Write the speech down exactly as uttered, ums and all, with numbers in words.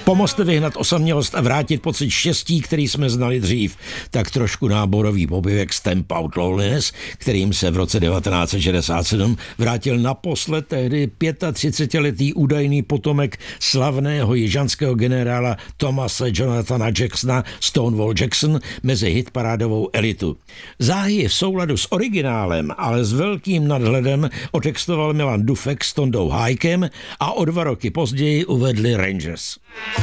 Pomozte vyhnat osamělost a vrátit pocit štěstí, který jsme znali dřív. Tak trošku náborový poběvek Stamp Out Loneliness, kterým se v roce devatenáct set šedesát sedm vrátil naposled tehdy třicetiletý údajný potomek slavného jižanského generála Thomase Jonathana Jacksona Stonewall Jackson mezi hitparádovou elitu. Záhy v souladu s originálem, ale s velkým nadhledem otextoval Milan Dufek s Tondou Hájkem a o dva roky později uvedli Rangers.